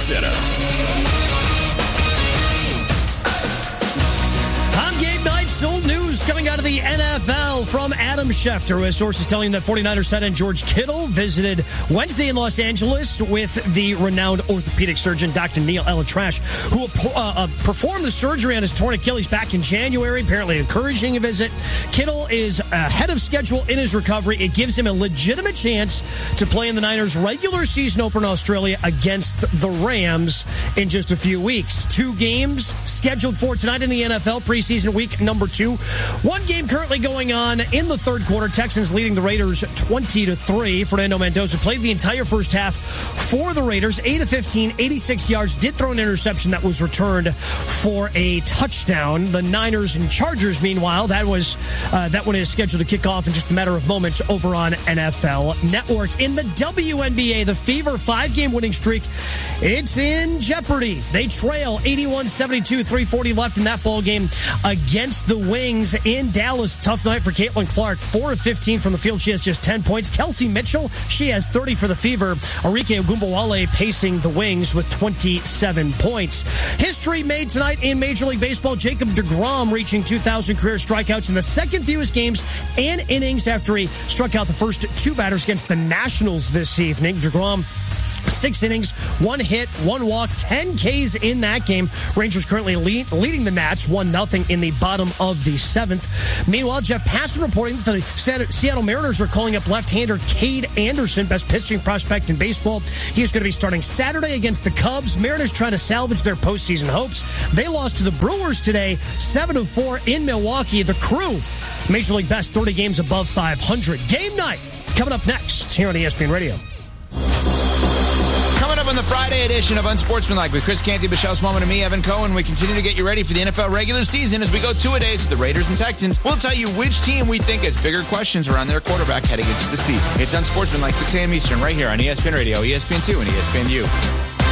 Center. On game night, sold news coming out of the NFL from Adam Schefter, with sources telling that 49ers tight end George Kittle visited Wednesday in Los Angeles with the renowned orthopedic surgeon Dr. Neil ElAttrache, who performed the surgery on his torn Achilles back in January, apparently encouraging a visit. Kittle is ahead of schedule in his recovery. It gives him a legitimate chance to play in the Niners' regular season opener in Australia against the Rams in just a few weeks. 2 games scheduled for tonight in the NFL preseason week number 2. 1 game currently going on in the third quarter. Texans leading the Raiders 20-3. Fernando Mendoza played the entire first half for the Raiders. 8 of 15, 86 yards. Did throw an interception that was returned for a touchdown. The Niners and Chargers, meanwhile, that one is scheduled to kick off in just a matter of moments over on NFL Network. In the WNBA, the Fever 5-game winning streak, it's in jeopardy. They trail 81-72, 3:40 left in that ball game against the Wings in Dallas. Tough night for Caitlin Clark. 4 of 15 from the field. She has just 10 points. Kelsey Mitchell, she has 30 for the Fever. Arike Ogunbowale pacing the Wings with 27 points. History made tonight in Major League Baseball. Jacob deGrom reaching 2,000 career strikeouts in the second fewest games and innings after he struck out the first 2 batters against the Nationals this evening. deGrom, 6 innings, 1 hit, 1 walk, 10 Ks in that game. Rangers currently leading the Nats 1-0 in the bottom of the 7th. Meanwhile, Jeff Passan reporting that the Seattle Mariners are calling up left-hander Cade Anderson, best pitching prospect in baseball. He's going to be starting Saturday against the Cubs. Mariners trying to salvage their postseason hopes. They lost to the Brewers today, 7-4 in Milwaukee. The Crew, Major League best, 30 games above 500. Game night coming up next here on ESPN Radio. Coming up on the Friday edition of Unsportsmanlike with Chris Canty, Michelle Smallman, and me, Evan Cohen. We continue to get you ready for the NFL regular season as we go 2-a-days with the Raiders and Texans. We'll tell you which team we think has bigger questions around their quarterback heading into the season. It's Unsportsmanlike, 6 a.m. Eastern, right here on ESPN Radio, ESPN2, and ESPNU.